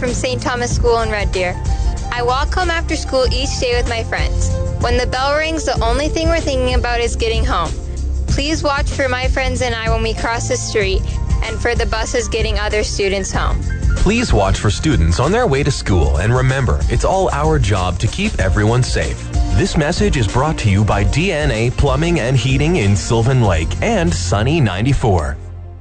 from St. Thomas School in Red Deer. I walk home after school each day with my friends. When the bell rings, the only thing we're thinking about is getting home. Please watch for my friends and I when we cross the street and for the buses getting other students home. Please watch for students on their way to school, and remember, it's all our job to keep everyone safe. This message is brought to you by DNA Plumbing and Heating in Sylvan Lake and Sunny 94.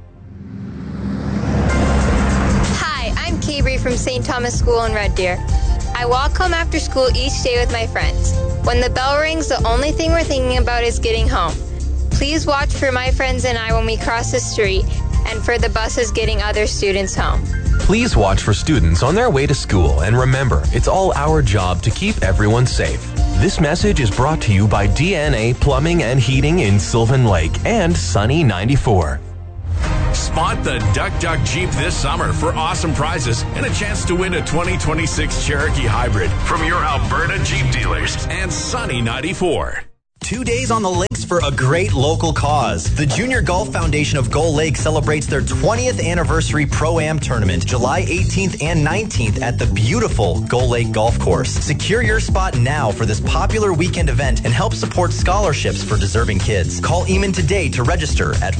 Hi, I'm Cabri from St. Thomas School in Red Deer. I walk home after school each day with my friends. When the bell rings, the only thing we're thinking about is getting home. Please watch for my friends and I when we cross the street and for the buses getting other students home. Please watch for students on their way to school, and remember, it's all our job to keep everyone safe. This message is brought to you by DNA Plumbing and Heating in Sylvan Lake and Sunny 94. Spot the Duck Duck Jeep this summer for awesome prizes and a chance to win a 2026 Cherokee Hybrid from your Alberta Jeep dealers and Sunny 94. 2 days on the links for a great local cause. The Junior Golf Foundation of Gull Lake celebrates their 20th anniversary Pro-Am tournament, July 18th and 19th at the beautiful Gull Lake Golf Course. Secure your spot now for this popular weekend event and help support scholarships for deserving kids. Call Eamon today to register at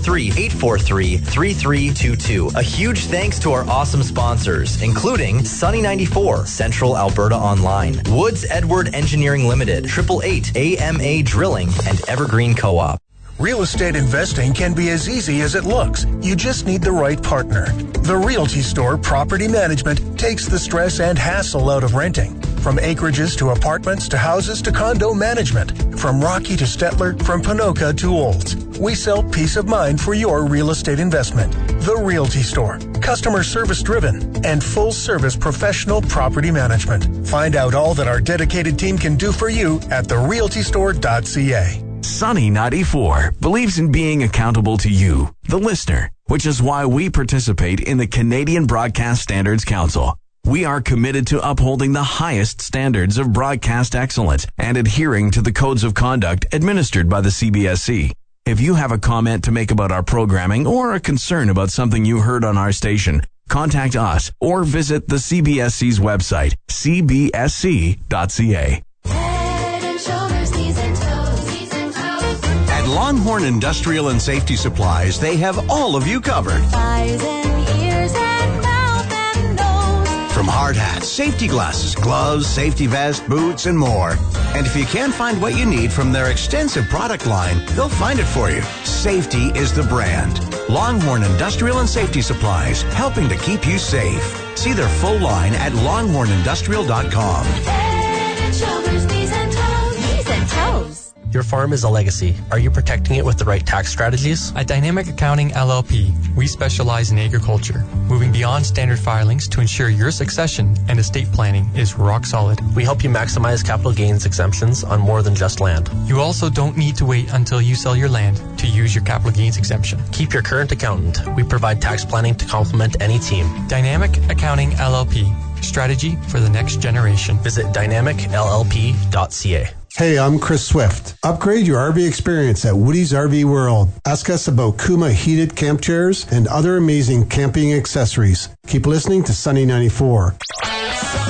403-843-3322. A huge thanks to our awesome sponsors, including Sunny 94, Central Alberta Online, Woods Edward Engineering Limited, 888 AMA Drilling, and Evergreen Co-op. Real estate investing can be as easy as it looks. You just need the right partner. The Realty Store Property Management takes the stress and hassle out of renting. From acreages to apartments to houses to condo management. From Rocky to Stettler, from Ponoka to Olds. We sell peace of mind for your real estate investment. The Realty Store. Customer service driven and full service professional property management. Find out all that our dedicated team can do for you at therealtystore.ca. Sunny 94 believes in being accountable to you, the listener, which is why we participate in the Canadian Broadcast Standards Council. We are committed to upholding the highest standards of broadcast excellence and adhering to the codes of conduct administered by the CBSC. If you have a comment to make about our programming or a concern about something you heard on our station, contact us or visit the CBSC's website, cbsc.ca. At Longhorn Industrial and Safety Supplies, they have all of you covered. Eyes and ears and mouth and nose. From hard hats, safety glasses, gloves, safety vest, boots, and more. And if you can't find what you need from their extensive product line, they'll find it for you. Safety is the brand. Longhorn Industrial and Safety Supplies, helping to keep you safe. See their full line at longhornindustrial.com. Head and shoulders, knees and toes. Knees and toes. Your farm is a legacy. Are you protecting it with the right tax strategies? At Dynamic Accounting LLP, we specialize in agriculture, moving beyond standard filings to ensure your succession and estate planning is rock solid. We help you maximize capital gains exemptions on more than just land. You also don't need to wait until you sell your land to use your capital gains exemption. Keep your current accountant. We provide tax planning to complement any team. Dynamic Accounting LLP, strategy for the next generation. Visit dynamicllp.ca. Hey, I'm Chris Swift. Upgrade your RV experience at Woody's RV World. Ask us about Kuma heated camp chairs and other amazing camping accessories. Keep listening to Sunny 94.